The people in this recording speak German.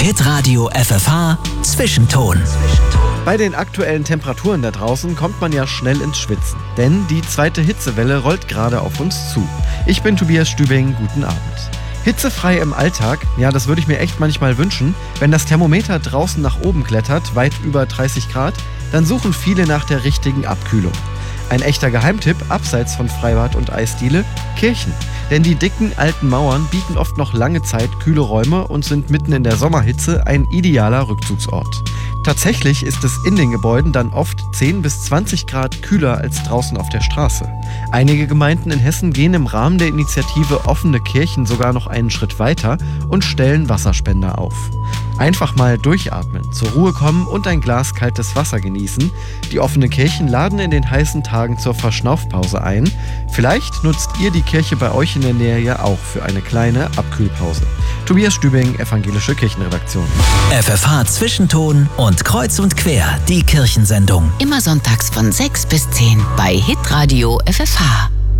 Hitradio FFH Zwischenton. Bei den aktuellen Temperaturen da draußen kommt man ja schnell ins Schwitzen, denn die zweite Hitzewelle rollt gerade auf uns zu. Ich bin Tobias Stübing, guten Abend. Hitzefrei im Alltag, ja, das würde ich mir echt manchmal wünschen. Wenn das Thermometer draußen nach oben klettert, weit über 30 Grad, dann suchen viele nach der richtigen Abkühlung. Ein echter Geheimtipp, abseits von Freibad und Eisdiele, Kirchen. Denn die dicken alten Mauern bieten oft noch lange Zeit kühle Räume und sind mitten in der Sommerhitze ein idealer Rückzugsort. Tatsächlich ist es in den Gebäuden dann oft 10 bis 20 Grad kühler als draußen auf der Straße. Einige Gemeinden in Hessen gehen im Rahmen der Initiative Offene Kirchen sogar noch einen Schritt weiter und stellen Wasserspender auf. Einfach mal durchatmen, zur Ruhe kommen und ein Glas kaltes Wasser genießen. Die offenen Kirchen laden in den heißen Tagen zur Verschnaufpause ein. Vielleicht nutzt ihr die Kirche bei euch in der Nähe ja auch für eine kleine Abkühlpause. Tobias Stübing, Evangelische Kirchenredaktion. FFH Zwischenton und Kreuz und Quer, die Kirchensendung. Immer sonntags von 6 bis 10 bei Hitradio FFH.